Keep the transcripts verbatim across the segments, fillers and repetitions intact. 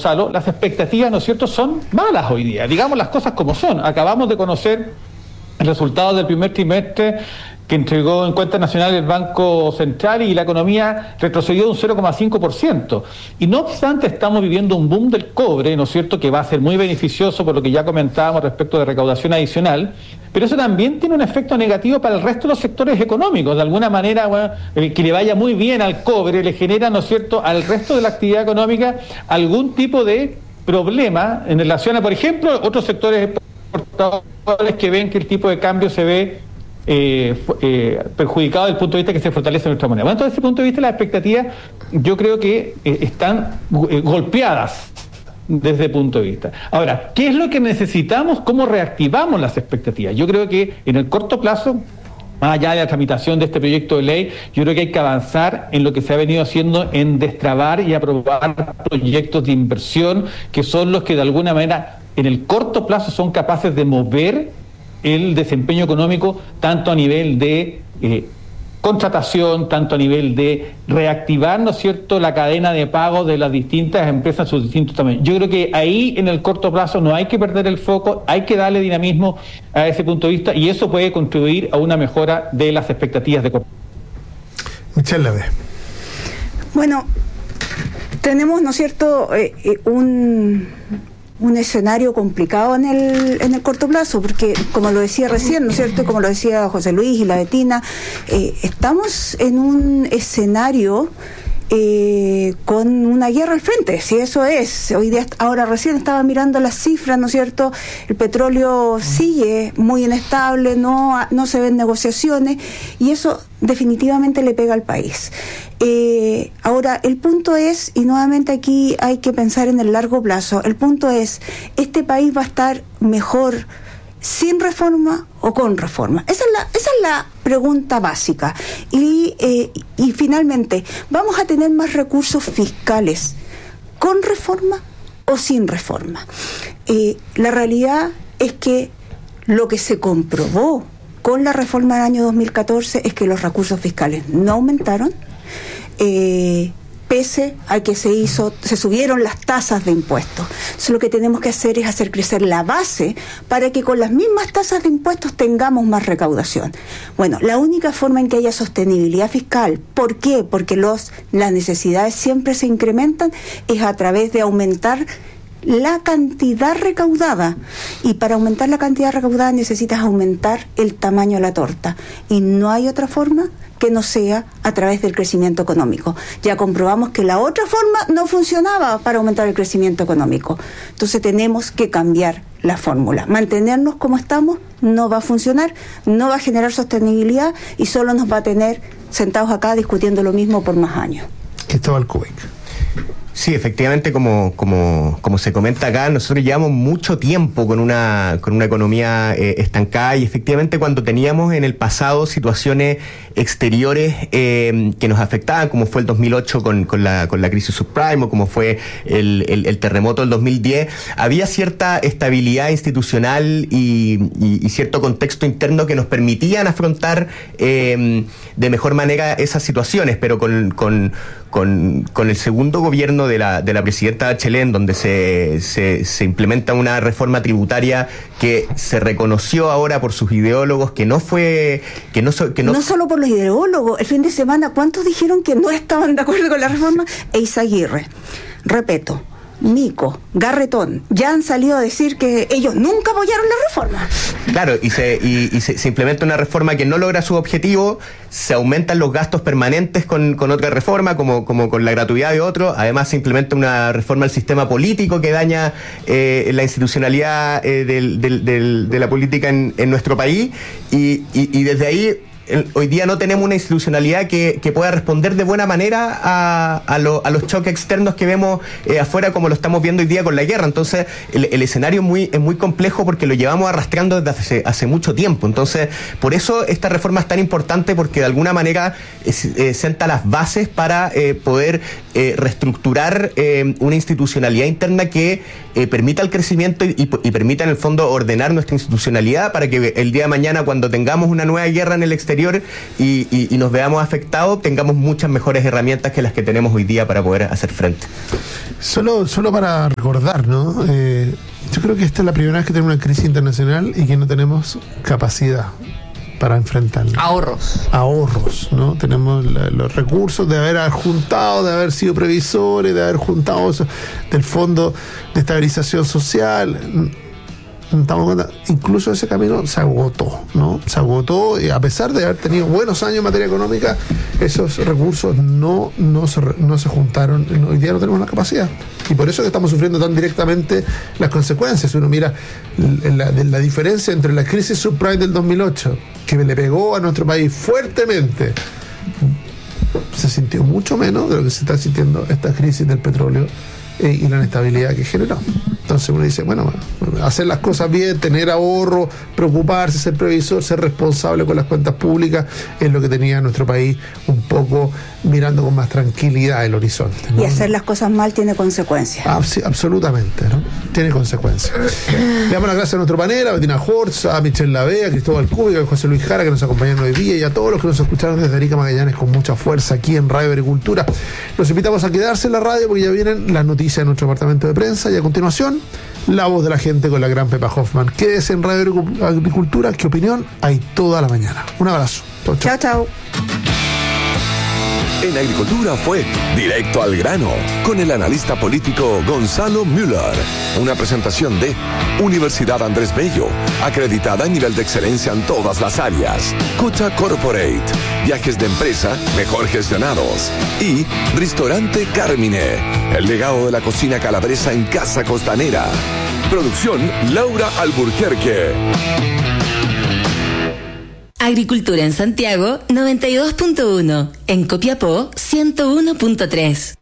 Gonzalo, las expectativas, ¿no es cierto?, son malas hoy día. Digamos las cosas como son. Acabamos de conocer el resultado del primer trimestre que entregó en cuentas nacionales el Banco Central y la economía retrocedió un cero coma cinco por ciento. Y no obstante estamos viviendo un boom del cobre, ¿no es cierto?, que va a ser muy beneficioso por lo que ya comentábamos respecto de recaudación adicional, pero eso también tiene un efecto negativo para el resto de los sectores económicos. De alguna manera, bueno, el que le vaya muy bien al cobre le genera, ¿no es cierto?, al resto de la actividad económica algún tipo de problema en relación a, por ejemplo, otros sectores exportadores que ven que el tipo de cambio se ve Eh, eh, perjudicado desde el punto de vista que se fortalece nuestra moneda. Bueno, desde ese punto de vista las expectativas yo creo que eh, están eh, golpeadas desde ese punto de vista. Ahora, ¿qué es lo que necesitamos? ¿Cómo reactivamos las expectativas? Yo creo que en el corto plazo, más allá de la tramitación de este proyecto de ley, yo creo que hay que avanzar en lo que se ha venido haciendo en destrabar y aprobar proyectos de inversión que son los que de alguna manera en el corto plazo son capaces de mover el desempeño económico tanto a nivel de eh, contratación, tanto a nivel de reactivar, ¿no es cierto?, la cadena de pago de las distintas empresas, sus distintos tamaños. Yo creo que ahí en el corto plazo no hay que perder el foco, hay que darle dinamismo a ese punto de vista y eso puede contribuir a una mejora de las expectativas de corto plazo. Michelle Lave. Bueno, tenemos, ¿no es cierto?, eh, eh, un... un escenario complicado en el en el corto plazo, porque como lo decía recién, ¿no es cierto?, como lo decía José Luis y la Betina, eh, estamos en un escenario eh, con una guerra al frente, si eso es. Hoy día, ahora recién estaba mirando las cifras, ¿no es cierto?, el petróleo sigue muy inestable, no, no se ven negociaciones, y eso definitivamente le pega al país. Eh, ahora, el punto es, y nuevamente aquí hay que pensar en el largo plazo, el punto es, ¿este país va a estar mejor sin reforma o con reforma? Esa es la, esa es la pregunta básica. Y, eh, y finalmente, ¿vamos a tener más recursos fiscales con reforma o sin reforma? Eh, la realidad es que lo que se comprobó con la reforma del año dos mil catorce es que los recursos fiscales no aumentaron, eh, pese a que se hizo, se subieron las tasas de impuestos. Entonces, lo que tenemos que hacer es hacer crecer la base para que con las mismas tasas de impuestos tengamos más recaudación. Bueno, la única forma en que haya sostenibilidad fiscal, ¿por qué? Porque los, las necesidades siempre se incrementan, es a través de aumentar la cantidad recaudada, y para aumentar la cantidad recaudada necesitas aumentar el tamaño de la torta, y no hay otra forma que no sea a través del crecimiento económico. Ya comprobamos que la otra forma no funcionaba para aumentar el crecimiento económico. Entonces tenemos que cambiar la fórmula. Mantenernos como estamos no va a funcionar, no va a generar sostenibilidad y solo nos va a tener sentados acá discutiendo lo mismo por más años. Cristóbal Kubik. Sí, efectivamente, como, como, como se comenta acá, nosotros llevamos mucho tiempo con una, con una economía eh, estancada, y efectivamente cuando teníamos en el pasado situaciones exteriores eh, que nos afectaban, como fue el dos mil ocho con, con, la, con la crisis subprime, o como fue el, el, el terremoto del dos mil diez, había cierta estabilidad institucional y, y, y cierto contexto interno que nos permitían afrontar eh, de mejor manera esas situaciones, pero con, con, con, con el segundo gobierno de la, de la presidenta Bachelet, donde se, se, se implementa una reforma tributaria que se reconoció ahora por sus ideólogos que no fue... que no, que no, no solo por los ideólogos, el fin de semana, ¿cuántos dijeron que no estaban de acuerdo con la reforma? Eizaguirre, Repeto, Mico, Garretón, ya han salido a decir que ellos nunca apoyaron la reforma. Claro, y se, y, y se, se implementa una reforma que no logra su objetivo, se aumentan los gastos permanentes con, con otra reforma, como, como con la gratuidad de otro, además se implementa una reforma al sistema político que daña eh, la institucionalidad eh, del, del, del, de la política en, en nuestro país, y, y, y desde ahí... hoy día no tenemos una institucionalidad que, que pueda responder de buena manera a, a, lo, a los choques externos que vemos eh, afuera, como lo estamos viendo hoy día con la guerra. Entonces el, el escenario es muy, es muy complejo porque lo llevamos arrastrando desde hace, hace mucho tiempo. Entonces por eso esta reforma es tan importante, porque de alguna manera eh, eh, sienta las bases para eh, poder eh, reestructurar eh, una institucionalidad interna que eh, permita el crecimiento y, y, y permita en el fondo ordenar nuestra institucionalidad para que el día de mañana, cuando tengamos una nueva guerra en el exterior, exterior y, y, y nos veamos afectados, tengamos muchas mejores herramientas que las que tenemos hoy día para poder hacer frente. Solo, solo para recordar, ¿no? Eh, yo creo que esta es la primera vez que tenemos una crisis internacional y que no tenemos capacidad para enfrentarla. Ahorros. Ahorros, ¿no? Tenemos la, los recursos de haber juntado, de haber sido previsores, de haber juntado eso, del Fondo de Estabilización Social. Estamos cuenta, incluso ese camino se agotó, ¿no? Se agotó y a pesar de haber tenido buenos años en materia económica, esos recursos no, no, se, no se juntaron. Hoy día no tenemos la capacidad. Y por eso es que estamos sufriendo tan directamente las consecuencias. Uno mira la, la diferencia entre la crisis subprime del dos mil ocho, que le pegó a nuestro país fuertemente, se sintió mucho menos de lo que se está sintiendo esta crisis del petróleo eh, y la inestabilidad que generó. Entonces uno dice, bueno, hacer las cosas bien, tener ahorro, preocuparse, ser previsor, ser responsable con las cuentas públicas, es lo que tenía nuestro país un poco mirando con más tranquilidad el horizonte, ¿no? Y hacer las cosas mal tiene consecuencias. Ah, sí, absolutamente, ¿no? Tiene consecuencias. Le damos las gracias a nuestro panel, a Bettina Hortz, a Michelle Lavea, a Cristóbal Cúbica, a José Luis Jara, que nos acompañaron hoy día, y a todos los que nos escucharon desde Arica Magallanes con mucha fuerza aquí en Radio Agricultura. Los invitamos a quedarse en la radio porque ya vienen las noticias de nuestro departamento de prensa y a continuación la voz de la gente con la gran Pepa Hoffman. Quédese en Radio Agricultura, ¿qué opinión hay toda la mañana? Un abrazo. Chau, chau. Chao, chao. En Agricultura fue Directo al Grano, con el analista político Gonzalo Müller. Una presentación de Universidad Andrés Bello, acreditada en nivel de excelencia en todas las áreas. Cucha Corporate, viajes de empresa mejor gestionados. Y Restaurante Carmine, el legado de la cocina calabresa en Casa Costanera. Producción Laura Alburquerque. Agricultura en Santiago noventa y dos punto uno, en Copiapó ciento uno punto tres.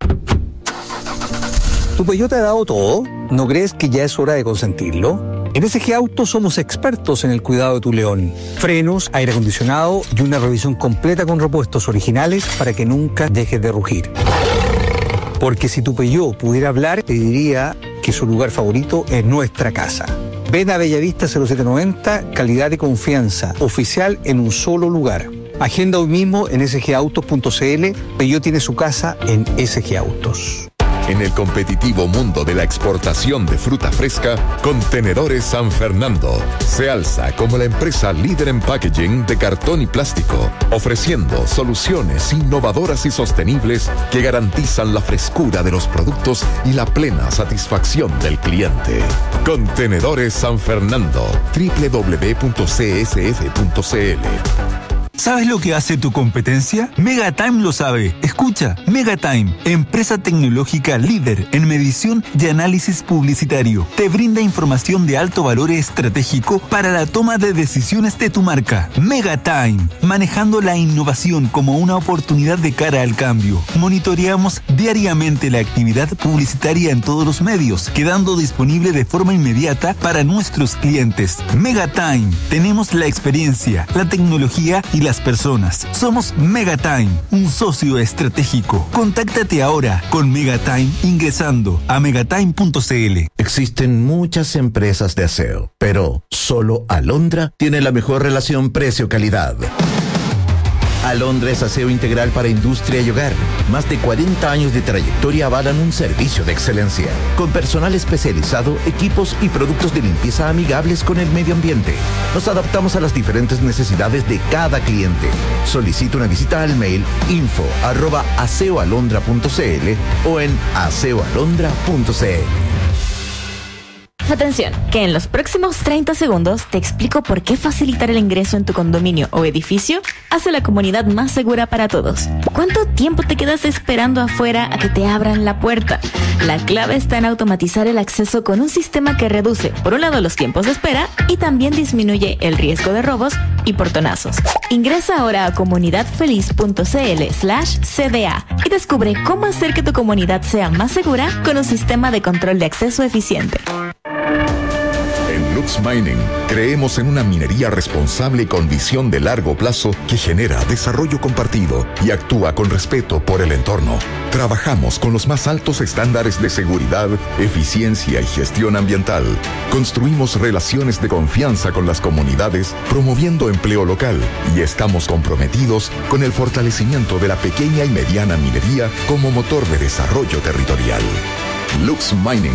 ¿Tu Peugeot te ha dado todo? ¿No crees que ya es hora de consentirlo? En S G Autos somos expertos en el cuidado de tu León. Frenos, aire acondicionado y una revisión completa con repuestos originales para que nunca dejes de rugir. Porque si tu Peugeot pudiera hablar, te diría que su lugar favorito es nuestra casa. Ven a Bellavista cero siete noventa, calidad y confianza, oficial en un solo lugar. Agenda hoy mismo en s g autos punto c l. Peugeot tiene su casa en S G Autos. En el competitivo mundo de la exportación de fruta fresca, Contenedores San Fernando se alza como la empresa líder en packaging de cartón y plástico, ofreciendo soluciones innovadoras y sostenibles que garantizan la frescura de los productos y la plena satisfacción del cliente. Contenedores San Fernando, doble u doble u doble u punto c s f punto c l. ¿Sabes lo que hace tu competencia? Megatime lo sabe. Escucha, Megatime, empresa tecnológica líder en medición y análisis publicitario. Te brinda información de alto valor estratégico para la toma de decisiones de tu marca. Megatime, manejando la innovación como una oportunidad de cara al cambio. Monitoreamos diariamente la actividad publicitaria en todos los medios, quedando disponible de forma inmediata para nuestros clientes. Megatime, tenemos la experiencia, la tecnología y las personas. Somos Megatime, un socio estratégico. Contáctate ahora con Megatime ingresando a megatime punto c l. Existen muchas empresas de aseo, pero solo Alondra tiene la mejor relación precio-calidad. Alondra es aseo integral para industria y hogar. Más de cuarenta años de trayectoria avalan un servicio de excelencia, con personal especializado, equipos y productos de limpieza amigables con el medio ambiente. Nos adaptamos a las diferentes necesidades de cada cliente. Solicita una visita al mail info arroba aseoalondra punto c l o en aseoalondra punto c l. Atención, que en los próximos treinta segundos te explico por qué facilitar el ingreso en tu condominio o edificio hace la comunidad más segura para todos. ¿Cuánto tiempo te quedas esperando afuera a que te abran la puerta? La clave está en automatizar el acceso con un sistema que reduce, por un lado, los tiempos de espera y también disminuye el riesgo de robos y portonazos. Ingresa ahora a comunidadfeliz punto c l slash c d a y descubre cómo hacer que tu comunidad sea más segura con un sistema de control de acceso eficiente. Lux Mining, creemos en una minería responsable con visión de largo plazo que genera desarrollo compartido y actúa con respeto por el entorno. Trabajamos con los más altos estándares de seguridad, eficiencia y gestión ambiental. Construimos relaciones de confianza con las comunidades, promoviendo empleo local, y estamos comprometidos con el fortalecimiento de la pequeña y mediana minería como motor de desarrollo territorial. Lux Mining